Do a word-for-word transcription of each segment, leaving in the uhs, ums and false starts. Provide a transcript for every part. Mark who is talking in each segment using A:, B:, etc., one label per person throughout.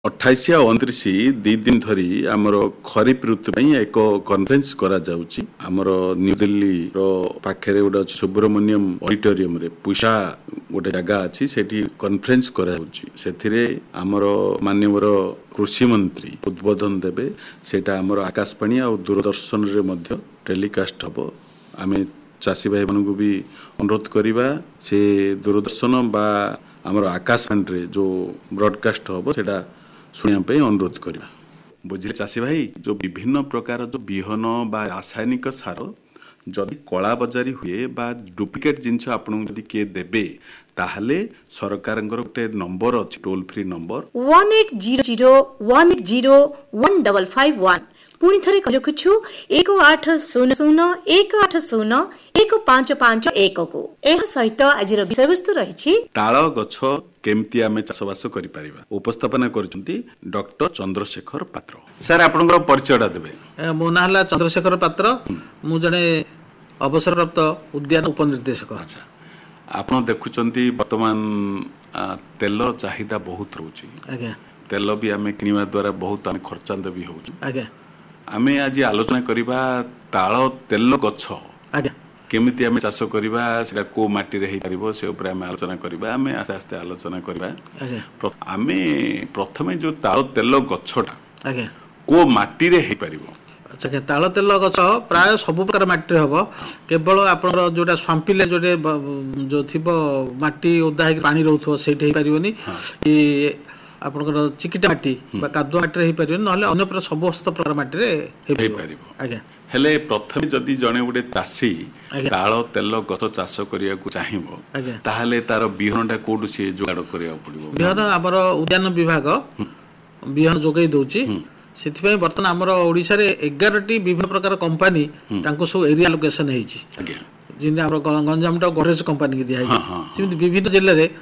A: अट्ठाईस आ उनतीस दी दिन धरी आमर खरीफ ऋतु एक कॉन्फ्रेंस करा जाउची आमर न्यू दिल्ली रो पाखरे गोटे सुब्रमण्यम ऑडिटोरियम रे पुषा गोटे जगह अच्छी सेठी कॉन्फ्रेंस करा जाउची सेथिरे आमर माननीय कृषि मंत्री उद्बोधन देबे सेटा आमर आकाशवाणी और दूरदर्शन रे मध्य टेलीकास्ट हबो आमे चासी भाई मन को भी अनुरोध करिबा से दूरदर्शन बा आमर आकाशवाणी रे जो ब्रॉडकास्ट हबो सेटा शुणा अनुरोध करवा बुझे चाषी भाई जो विभिन्न प्रकार जो बिहन बा रासायनिक सार जदि कला बजारी हुए बा डुप्लिकेट जिनस आपन जदि किए देबे ताहले सरकार गोटे नंबर अच्छी toll free number
B: one eight zero zero one eight zero one double five one पुणी थे कह रखुछु एक आठ शून्य शून्य एक आठ शून्य एक पांच पांच एक को एहा सहित आज विषय वस्तु रही
A: ताल गछ केमती आमे चाषबास करि परिबा उपस्थापना करछंती डॉक्टर चंद्रशेखर पात्र सर आपनकर परिचयटा देबे
C: मो ना हला चंद्रशेखर पात्र मु जने अवसरप्राप्त उद्यान उपनिर्देशक
A: अच्छा आपण देखुचंती वर्तमान तेल चाहिदा बहुत रहउची
C: आज्ञा
A: तेल भी आमे किनिवा द्वारा बहुत आमे खर्चांत भी होउची
C: आज्ञा
A: आमे आज आलोचना करिबा ताल तेल गछ
C: आज्ञा
A: केमिति आमे चाष करिबा सेटा को माटी रे हेइ परिबो से ऊपर आमे आलोचना करिबा आमे आस्ते आस्ते आलोचना करिबा
C: आज्ञा
A: आमे प्रथमे जो ताल तेल गछटा
C: आज्ञा
A: को माटी रे हेइ परिबो
C: अच्छा के ताल तेल गछ प्राय सब प्रकार माटी रे हबो केवल आपन जोटा स्वाम्पिले जोटे जो थिबो माटी ओदा हे पानी रहथो सेठी हेइ परिबोनी कि आपनकर चिकिटा माटी बा कादुआ माटी रे हेइ परिबोनी नहले अन्य प्रकार समस्त प्रकार माटी रे हेइ परिबो आज्ञा
A: हेले प्रथमे जदि जणे गोटे चाषी ताल तेल गछ चाष करिया को चाहिबो ताहले तार बिहनटा कोडु से जोगाड़ करिया पड़िबो
C: बिहन हमर उद्यान विभाग बिहन जोगै दोची सेथिपय वर्तमान हमर ओडिसा रे ग्यारह टी विभिन्न प्रकार कंपनी तांको सो एरिया लोकेशन हेछि
A: आज्ञा
C: जिने हमर गंजामटा गणेश कंपनी के दिया हेछि सिमिति विभिन्न जिल्ला रे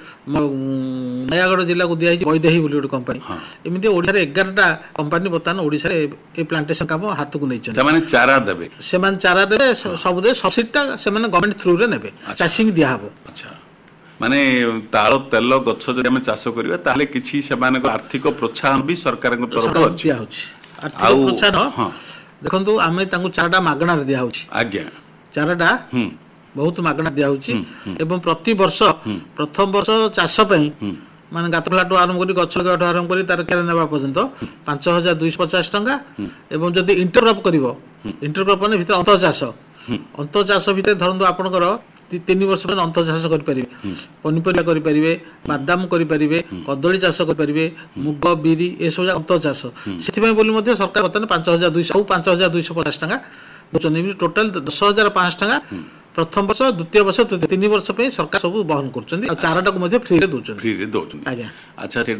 C: नयागढ़ जिल्ला को दिया हेछि वैदेही बोली गोटे कंपनी एमिति ओडिसा रे ग्यारह टा कंपनी वर्तमान ओडिसा रे ए प्लांटेशन काम हाथ को नै छन
A: त माने चारा देबे
C: सेमान चारा देबे सब दे सब्सिडी से माने गवर्नमेंट थ्रू रे नेबे चाषिंग दिया हबो
A: अच्छा माने ताल तेल गछ जदि हम चाष करिबा ताले किछि सेमान आर्थिक प्रोत्साहन भी सरकार को तरफ अछि
C: दिया होछि आर्थिक प्रोत्साहन हां देखंतु आमे तांको चाराटा मागणा रे दिया होछि
A: आज्ञा
C: चाराटा बहुत मागणा दिया होछि एवं प्रति वर्ष प्रथम वर्ष चाष पई माने गातलाटो आरंभ करी गछ लगाटो आरंभ करी तार केरे नेबा पर्यंत पाँच हज़ार दो सौ पचास टंका एवं जदि इंटरक्रॉप करिवो इंटरक्रॉप माने भीतर अंतर चाष अंतर चाष भीतर धरंतु आपनकर तीन वर्ष पर अंतर चाष करि परिबे पनिपरिया करि परिबे बादाम करि परिबे कदली चाष करि परिबे मुग बिरी ए सब अंतर चाष सेति पई बोली मध्ये सरकार बतन पाँच हज़ार दो सौ पाँच हज़ार दो सौ पचास टंका दोचन टोटल दस हज़ार पाँच सौ टंका प्रथम वर्ष द्वितीय वर्ष तीन वर्ष पे सरकार सब बहन कर चाराटा को फ्री रे दउछन
A: फ्री रे दउछन
C: आज्ञा
A: अच्छा